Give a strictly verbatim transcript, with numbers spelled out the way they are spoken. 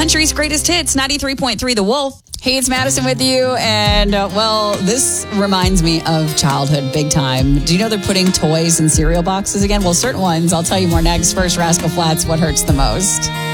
country's greatest hits, ninety-three point three The Wolf. Hey, it's Madison with you. And, uh, well, this reminds me of childhood big time. Do you know they're putting toys in cereal boxes again? Well, certain ones. I'll tell you more next. First, Rascal Flatts, What Hurts the Most.